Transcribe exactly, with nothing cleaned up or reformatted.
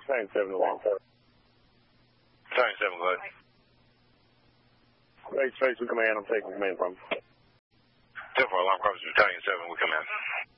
Battalion seven to one. Battalion seven, go ahead. Great space, we command. I'm taking command from. ten four, alarm crossing Battalion seven, we command.